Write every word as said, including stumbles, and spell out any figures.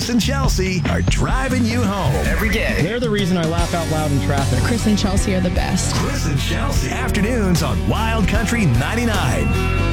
Chris and Chelsea are driving you home every day. They're the reason I laugh out loud in traffic. Chris and Chelsea are the best. Chris and Chelsea. Afternoons on Wild Country ninety-nine.